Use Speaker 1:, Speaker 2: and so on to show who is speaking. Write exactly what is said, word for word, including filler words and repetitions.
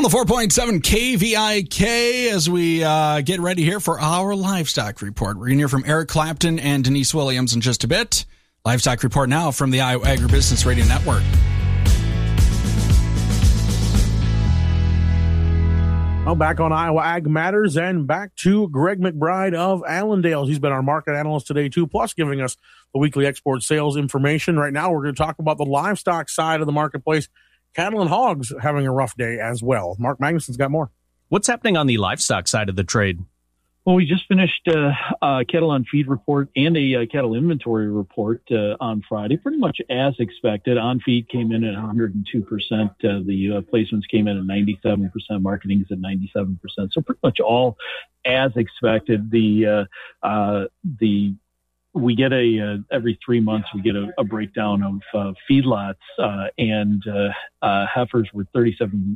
Speaker 1: the four point seven K V I K as we uh, get ready here for our livestock report. We're going to hear from Eric Clapton and Denise Williams in just a bit. Livestock report now from the Iowa Agribusiness Radio Network.
Speaker 2: Well, back on Iowa Ag Matters and back to Greg McBride of Allendale. He's been our market analyst today, too, plus giving us the weekly export sales information. Right now, we're going to talk about the livestock side of the marketplace. Cattle and hogs having a rough day as well. Mark Magnuson's got more.
Speaker 3: What's happening on the livestock side of the trade?
Speaker 4: Well, we just finished uh, a cattle on feed report and a uh, cattle inventory report uh, on Friday, pretty much as expected. On feed came in at one hundred two percent. Uh, the uh, placements came in at ninety-seven percent. Marketing is at ninety-seven percent. So pretty much all as expected. The uh, uh, the we get a uh, every three months we get a, a breakdown of uh, feedlots uh, and uh, uh, heifers were thirty-seven